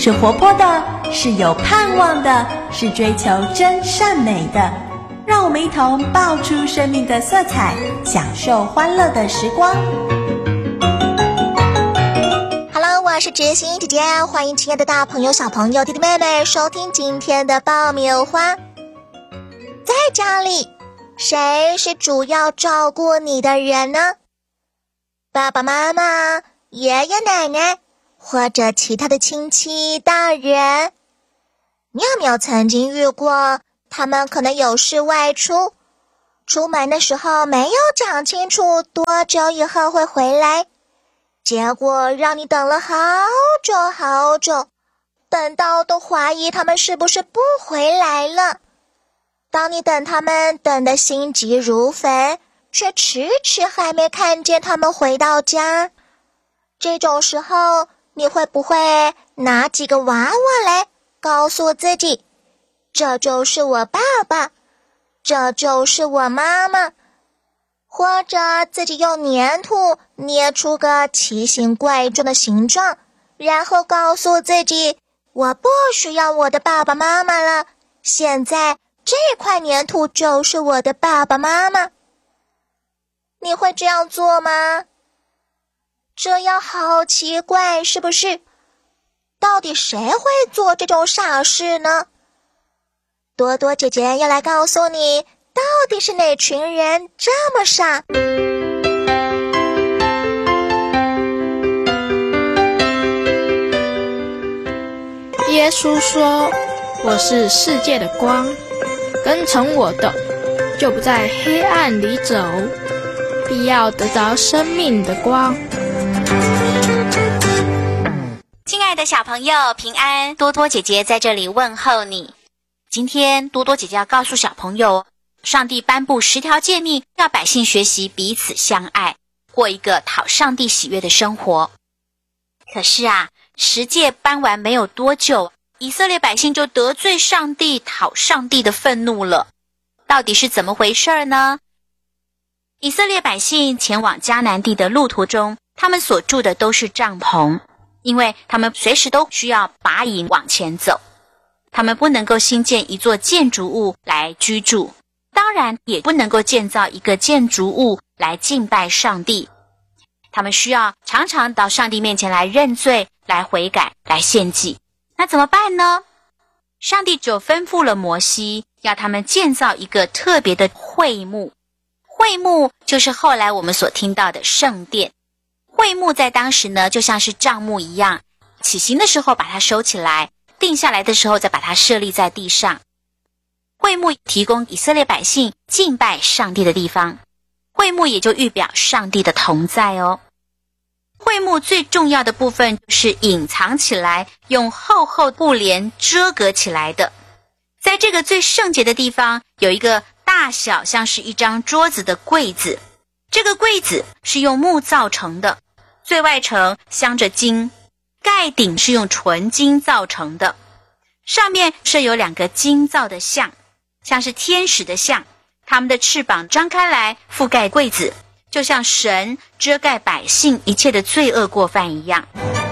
是活泼的，是有盼望的，是追求真善美的。让我们一同爆出生命的色彩，享受欢乐的时光。 Hello， 我是知心姐姐，欢迎亲爱的大朋友、小朋友、弟弟妹妹收听今天的爆米花。在家里，谁是主要照顾你的人呢？爸爸妈妈、爷爷奶奶，或者其他的亲戚大人？你有没有曾经遇过他们可能有事外出，出门的时候没有讲清楚多久以后会回来，结果让你等了好久好久，等到都怀疑他们是不是不回来了。当你等他们等得心急如焚，却迟迟还没看见他们回到家，这种时候你会不会拿几个娃娃来告诉自己，这就是我爸爸，这就是我妈妈，或者自己用粘土捏出个奇形怪状的形状，然后告诉自己，我不需要我的爸爸妈妈了，现在这块粘土就是我的爸爸妈妈。你会这样做吗？这样好奇怪，是不是？到底谁会做这种傻事呢？多多姐姐要来告诉你，到底是哪群人这么傻。 耶稣说，我是世界的光，跟从我的，就不在黑暗里走，必要得着生命的光。 亲爱的小朋友，平安，多多姐姐在这里问候你。今天多多姐姐要告诉小朋友，上帝颁布10条诫命，要百姓学习彼此相爱，过一个讨上帝喜悦的生活。可是10诫颁完没有多久，以色列百姓就得罪上帝，讨上帝的愤怒了。到底是怎么回事呢？以色列百姓前往迦南地的路途中，他们所住的都是帐篷，因为他们随时都需要拔营往前走。他们不能够新建一座建筑物来居住，当然也不能够建造一个建筑物来敬拜上帝。他们需要常常到上帝面前来认罪，来悔改，来献祭。那怎么办呢？上帝就吩咐了摩西，要他们建造一个特别的会幕。会幕就是后来我们所听到的圣殿。会幕在当时呢，就像是帐幕一样，起行的时候把它收起来，定下来的时候再把它设立在地上。会幕提供以色列百姓敬拜上帝的地方，会幕也就预表上帝的同在哦。会幕最重要的部分是隐藏起来，用厚厚布帘遮隔起来的。在这个最圣洁的地方，有一个大小像是一张桌子的柜子，这个柜子是用木造成的，最外层镶着金，盖顶是用纯金造成的，上面设有2个金造的像，像是天使的像，他们的翅膀张开来覆盖柜子，就像神遮盖百姓一切的罪恶过犯一样。